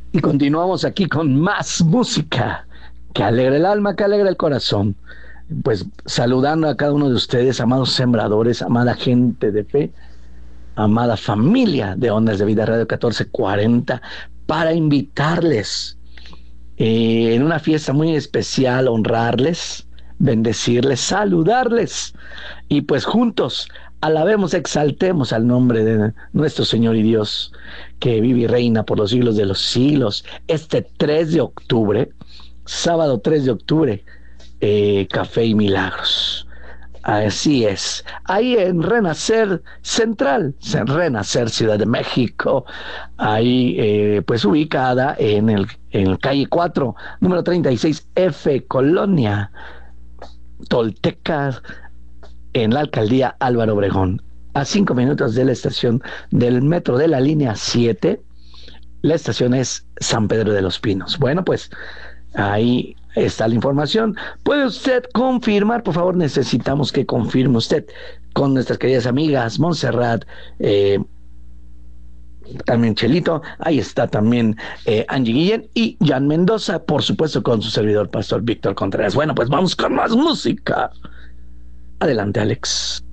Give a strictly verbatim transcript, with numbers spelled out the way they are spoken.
Y continuamos aquí con más música que alegra el alma, que alegra el corazón. Pues saludando a cada uno de ustedes, amados sembradores, amada gente de fe, amada familia de Ondas de Vida Radio catorce cuarenta, para invitarles eh, en una fiesta muy especial, honrarles, bendecirles, saludarles y pues juntos alabemos, exaltemos al nombre de nuestro Señor y Dios, que vive y reina por los siglos de los siglos. Este tres de octubre, sábado tres de octubre, eh, Café y Milagros. Así es. Ahí en Renacer Central, en Renacer Ciudad de México, ahí eh, pues ubicada en el, en el calle cuatro, número treinta y seis F, Colonia Tolteca, en la alcaldía Álvaro Obregón, a cinco minutos de la estación del metro de la línea siete. La estación es San Pedro de los Pinos. Bueno, pues ahí está la información. ¿Puede usted confirmar? Por favor, necesitamos que confirme usted con nuestras queridas amigas Montserrat, eh, también Chelito, ahí está también eh, Angie Guillén y Jan Mendoza, por supuesto, con su servidor, Pastor Víctor Contreras. Bueno, pues vamos con más música. Adelante, Alex.